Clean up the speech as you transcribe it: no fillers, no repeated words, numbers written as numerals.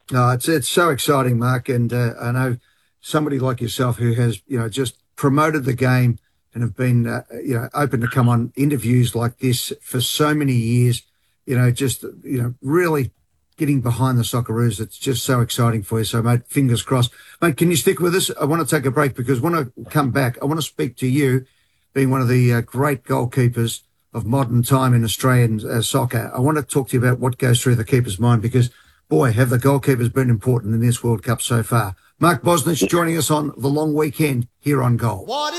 No, it's so exciting, Mark, and I know somebody like yourself who has just promoted the game and have been open to come on interviews like this for so many years. Just really getting behind the Socceroos. It's just so exciting for you. So, mate, fingers crossed, mate. Can you stick with us? I want to take a break because when I come back, I want to speak to you, being one of the great goalkeepers of modern time in Australian soccer. I want to talk to you about what goes through the keeper's mind because boy, have the goalkeepers been important in this World Cup so far. Mark Bosnich joining us on the long weekend here on Goal.